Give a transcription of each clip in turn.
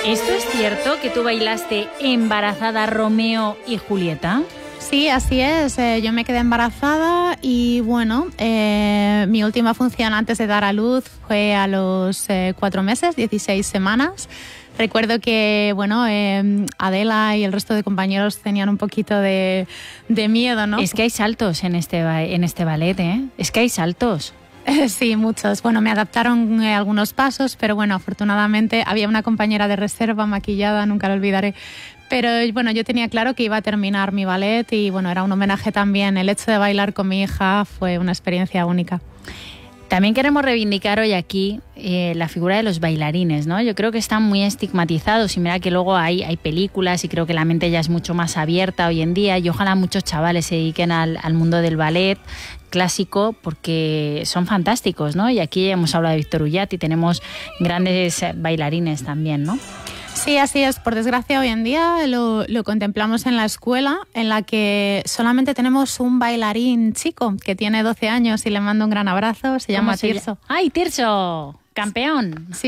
¿Esto es cierto que tú bailaste embarazada Romeo y Julieta? Sí, así es. Yo me quedé embarazada y bueno, mi última función antes de dar a luz fue a los 4 meses, 16 semanas. Recuerdo que bueno, Adela y el resto de compañeros tenían un poquito de miedo, ¿no? Es que hay saltos en este ballet, ¿eh? Es que hay saltos. Sí, muchos. Bueno, me adaptaron algunos pasos, pero bueno, afortunadamente había una compañera de reserva maquillada, nunca lo olvidaré. Pero bueno, yo tenía claro que iba a terminar mi ballet y bueno, era un homenaje también. El hecho de bailar con mi hija fue una experiencia única. También queremos reivindicar hoy aquí la figura de los bailarines, ¿no? Yo creo que están muy estigmatizados y mira que luego hay películas y creo que la mente ya es mucho más abierta hoy en día y ojalá muchos chavales se dediquen al mundo del ballet clásico porque son fantásticos, ¿no? Y aquí hemos hablado de Víctor Ullate y tenemos grandes bailarines también, ¿no? Sí, así es. Por desgracia, hoy en día lo contemplamos en la escuela, en la que solamente tenemos un bailarín chico que tiene 12 años y le mando un gran abrazo. Se llama Tirso. ¡Ay, Tirso! ¡Campeón! Sí.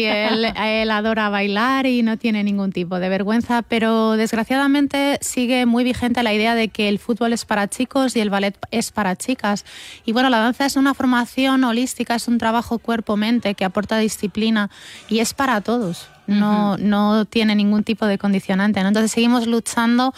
Él adora bailar y no tiene ningún tipo de vergüenza, pero desgraciadamente sigue muy vigente la idea de que el fútbol es para chicos y el ballet es para chicas. Y bueno, la danza es una formación holística, es un trabajo cuerpo-mente que aporta disciplina y es para todos. No tiene ningún tipo de condicionante, ¿no? Entonces seguimos luchando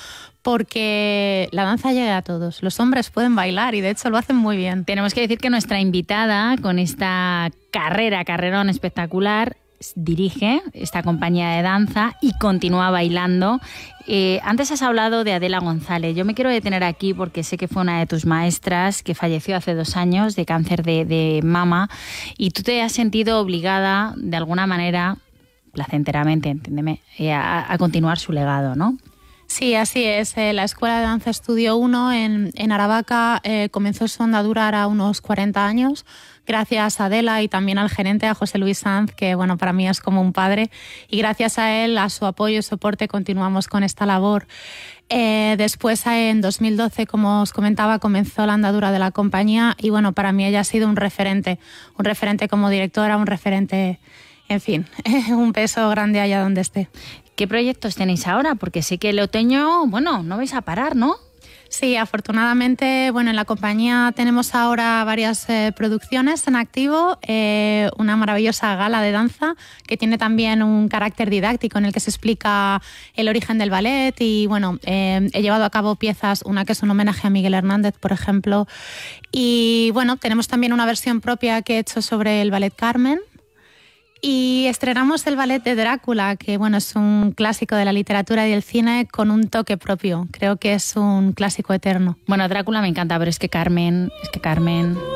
porque la danza llegue a todos. Los hombres pueden bailar y de hecho lo hacen muy bien. Tenemos que decir que nuestra invitada con esta carrerón espectacular dirige esta compañía de danza y continúa bailando. Antes has hablado de Adela González. Yo me quiero detener aquí porque sé que fue una de tus maestras que falleció hace 2 años de cáncer de mama y tú te has sentido obligada de alguna manera, placenteramente, entiéndeme, a continuar su legado, ¿no? Sí, así es. La Escuela de Danza Estudio 1 en Aravaca comenzó su andadura ahora unos 40 años, gracias a Adela y también al gerente, a José Luis Sanz, que bueno, para mí es como un padre, y gracias a él, a su apoyo y soporte, continuamos con esta labor. Después, en 2012, como os comentaba, comenzó la andadura de la compañía y bueno, para mí ella ha sido un referente como directora, un referente, en fin, un peso grande allá donde esté. ¿Qué proyectos tenéis ahora? Porque sé que el otoño, bueno, no vais a parar, ¿no? Sí, afortunadamente, bueno, en la compañía tenemos ahora varias producciones en activo, una maravillosa gala de danza que tiene también un carácter didáctico en el que se explica el origen del ballet y bueno, he llevado a cabo piezas, una que es un homenaje a Miguel Hernández, por ejemplo, y bueno, tenemos también una versión propia que he hecho sobre el ballet Carmen. Y estrenamos el ballet de Drácula, que bueno, es un clásico de la literatura y del cine con un toque propio. Creo que es un clásico eterno. Bueno, Drácula me encanta, pero es que Carmen...